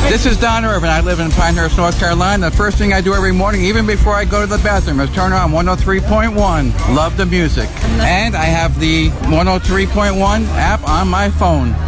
This is Don Irvin. I live in Pinehurst, North Carolina. The first thing I do every morning, even before I go to the bathroom, is turn on 103.1. Love the music. And I have the 103.1 app on my phone.